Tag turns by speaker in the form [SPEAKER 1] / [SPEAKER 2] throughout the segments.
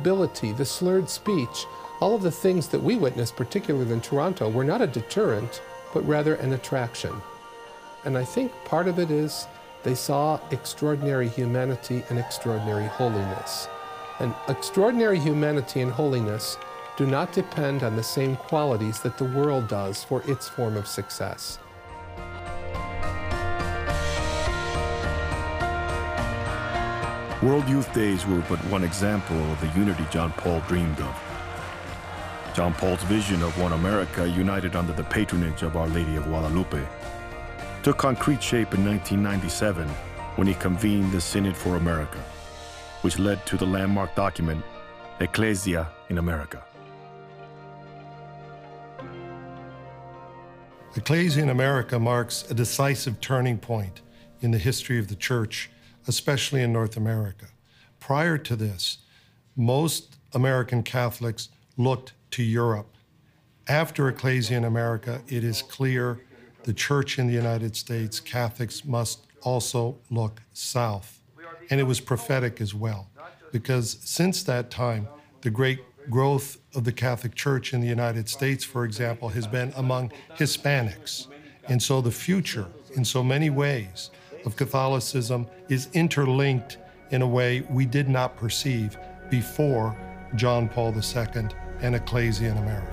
[SPEAKER 1] immobility, the slurred speech, all of the things that we witnessed, particularly in Toronto, were not a deterrent, but rather an attraction. And I think part of it is they saw extraordinary humanity and extraordinary holiness. And extraordinary humanity and holiness do not depend on the same qualities that the world does for its form of success.
[SPEAKER 2] World Youth Days were but one example of the unity John Paul dreamed of. John Paul's vision of one America united under the patronage of Our Lady of Guadalupe took concrete shape in 1997 when he convened the Synod for America, which led to the landmark document, Ecclesia in America.
[SPEAKER 3] Ecclesia in America marks a decisive turning point in the history of the Church, especially in North America. Prior to this, most American Catholics looked to Europe. After Ecclesia in America, it is clear the Church in the United States, Catholics must also look south. And it was prophetic as well, because since that time, the great growth of the Catholic Church in the United States, for example, has been among Hispanics. And so the future, in so many ways, of Catholicism is interlinked in a way we did not perceive before John Paul II and Ecclesia in America.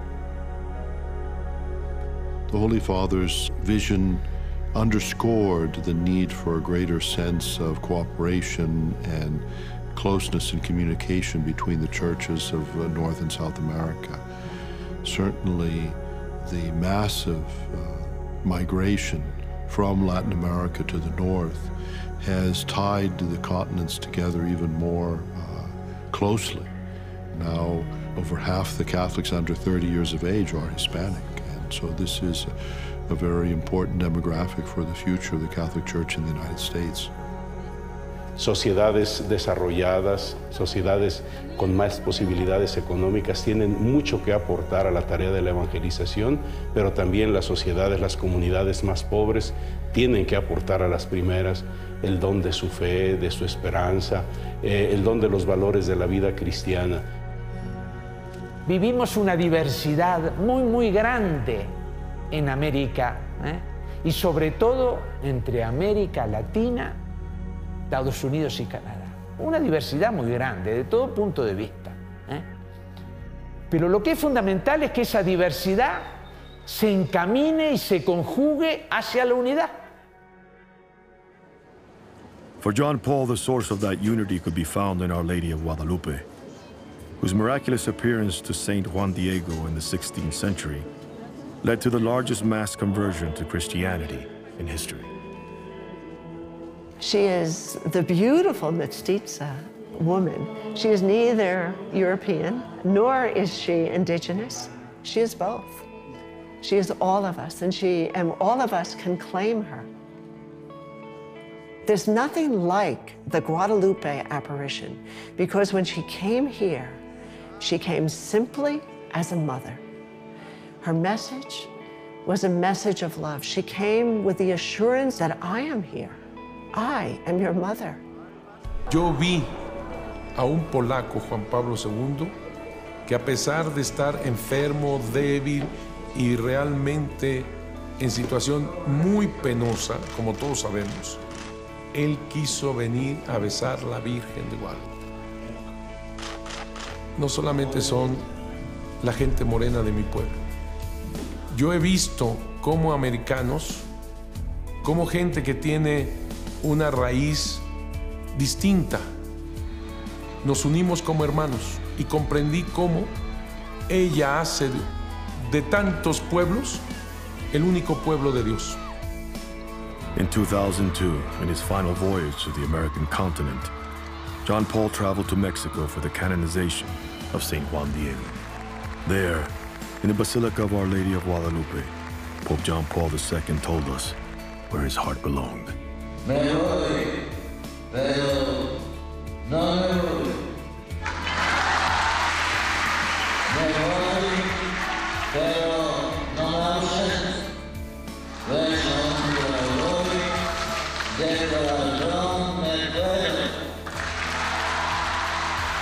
[SPEAKER 4] The Holy Father's vision underscored the need for a greater sense of cooperation and closeness and communication between the churches of North and South America. Certainly, the massive migration from Latin America to the north has tied the continents together even more closely. Now, over half the Catholics under 30 years of age are Hispanic, and so this is a very important demographic for the future of the Catholic Church in the United States.
[SPEAKER 5] Sociedades desarrolladas, sociedades con más posibilidades económicas tienen mucho que aportar a la tarea de la evangelización, pero también las sociedades, las comunidades más pobres tienen que aportar a las primeras el don de su fe, de su esperanza, el don de los valores de la vida cristiana.
[SPEAKER 6] Vivimos una diversidad muy grande en América, y sobre todo entre América Latina, Estados Unidos y Canadá. Una diversidad muy grande, de todo punto de vista. Pero lo que es fundamental es que esa diversidad se encamine y se conjugue hacia la unidad.
[SPEAKER 2] For John Paul, the source of that unity could be found in Our Lady of Guadalupe, whose miraculous appearance to Saint Juan Diego in the 16th century led to the largest mass conversion to Christianity in history.
[SPEAKER 7] She is the beautiful Mestiza woman. She is neither European, nor is she indigenous. She is both. She is all of us, and all of us can claim her. There's nothing like the Guadalupe apparition, because when she came here, she came simply as a mother. Her message was a message of love. She came with the assurance that I am here. I am your mother.
[SPEAKER 8] Yo vi a un polaco, Juan Pablo II, que a pesar de estar enfermo, débil y realmente en situación muy penosa, como todos sabemos, él quiso venir a besar a la Virgen de Guadalupe. No solamente son la gente morena de mi pueblo. Yo he visto cómo americanos, como gente que tiene una raíz distinta, nos unimos como hermanos y comprendí cómo ella hace de tantos pueblos el único pueblo de Dios.
[SPEAKER 2] In 2002, in his final voyage to the American continent, John Paul traveled to Mexico for the canonization of Saint Juan Diego. There, in the Basilica of Our Lady of Guadalupe, Pope John Paul II told us where his heart belonged.
[SPEAKER 9] Me voy, pero no